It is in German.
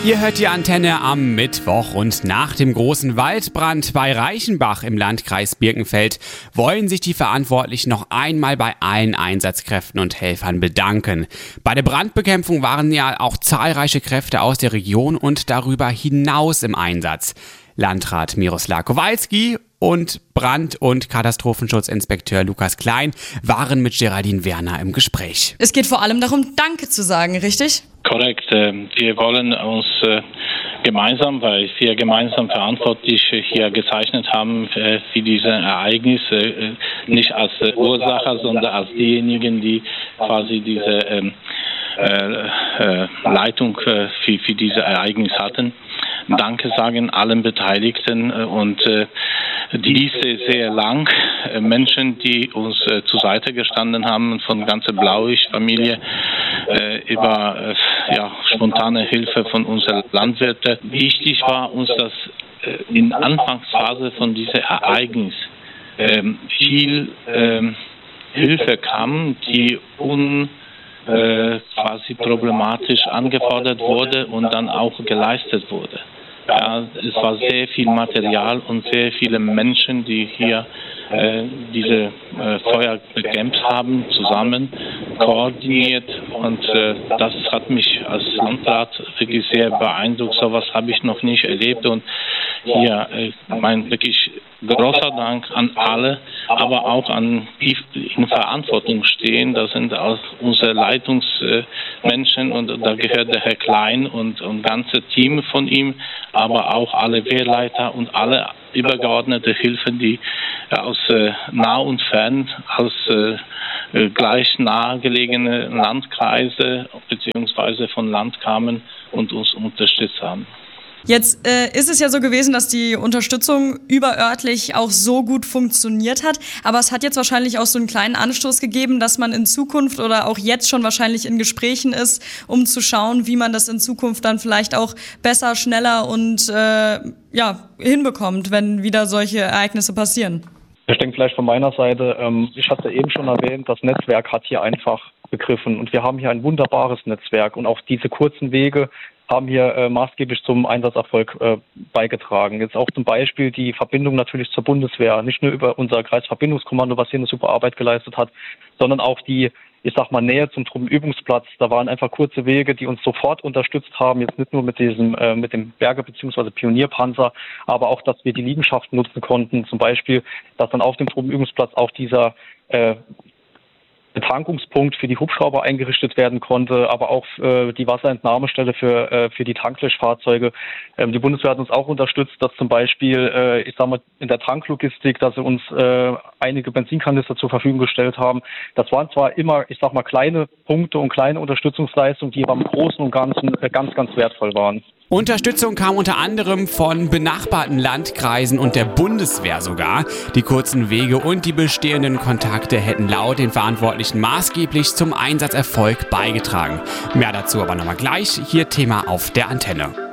Ihr hört die Antenne am Mittwoch und nach dem großen Waldbrand bei Reichenbach im Landkreis Birkenfeld wollen sich die Verantwortlichen noch einmal bei allen Einsatzkräften und Helfern bedanken. Bei der Brandbekämpfung waren ja auch zahlreiche Kräfte aus der Region und darüber hinaus im Einsatz. Landrat Miroslav Kowalski und Brand- und Katastrophenschutzinspekteur Lukas Klein waren mit Geraldine Werner im Gespräch. Es geht vor allem darum, Danke zu sagen, richtig? Korrekt. Wir wollen uns gemeinsam, weil wir gemeinsam verantwortlich hier gezeichnet haben für diese Ereignisse, nicht als Ursacher, sondern als diejenigen, die quasi diese Leitung für diese Ereignisse hatten. Danke sagen allen Beteiligten und diese sehr lang Menschen, die uns zur Seite gestanden haben, von ganzer Blaulicht-Familie über spontane Hilfe von unseren Landwirten. Wichtig war uns, dass in der Anfangsphase von diesem Ereignis viel Hilfe kam, die quasi problematisch angefordert wurde und dann auch geleistet wurde. Ja, es war sehr viel Material und sehr viele Menschen, die hier diese Feuer bekämpft haben, zusammen koordiniert, und das hat mich als Landrat wirklich sehr beeindruckt. So etwas habe ich noch nicht erlebt, und hier mein wirklich großer Dank an alle, aber auch an die in Verantwortung stehen. Das sind auch unsere Leitungsmenschen, und da gehört der Herr Klein und ganze Team von ihm, aber auch alle Wehrleiter und alle übergeordnete Hilfen, die aus nah und fern, aus gleich nahegelegene Landkreise bzw. von Land kamen und uns unterstützt haben. Jetzt ist es ja so gewesen, dass die Unterstützung überörtlich auch so gut funktioniert hat, aber es hat jetzt wahrscheinlich auch so einen kleinen Anstoß gegeben, dass man in Zukunft oder auch jetzt schon wahrscheinlich in Gesprächen ist, um zu schauen, wie man das in Zukunft dann vielleicht auch besser, schneller und hinbekommt, wenn wieder solche Ereignisse passieren. Ich denke vielleicht von meiner Seite, ich hatte eben schon erwähnt, das Netzwerk hat hier einfach begriffen, und wir haben hier ein wunderbares Netzwerk, und auch diese kurzen Wege haben hier maßgeblich zum Einsatzerfolg beigetragen. Jetzt auch zum Beispiel die Verbindung natürlich zur Bundeswehr, nicht nur über unser Kreisverbindungskommando, was hier eine super Arbeit geleistet hat, sondern auch die, Nähe zum Truppenübungsplatz. Da waren einfach kurze Wege, die uns sofort unterstützt haben, jetzt nicht nur mit dem Berge- bzw. Pionierpanzer, aber auch, dass wir die Liegenschaften nutzen konnten, zum Beispiel, dass dann auf dem Truppenübungsplatz auch dieser Betankungspunkt für die Hubschrauber eingerichtet werden konnte, aber auch die Wasserentnahmestelle für die Tanklöschfahrzeuge. Die Bundeswehr hat uns auch unterstützt, dass zum Beispiel, in der Tanklogistik, dass sie uns einige Benzinkanister zur Verfügung gestellt haben. Das waren zwar immer, kleine Punkte und kleine Unterstützungsleistungen, die aber im Großen und Ganzen ganz, ganz wertvoll waren. Unterstützung kam unter anderem von benachbarten Landkreisen und der Bundeswehr sogar. Die kurzen Wege und die bestehenden Kontakte hätten laut den Verantwortlichen maßgeblich zum Einsatzerfolg beigetragen. Mehr dazu aber nochmal gleich. Hier Thema auf der Antenne.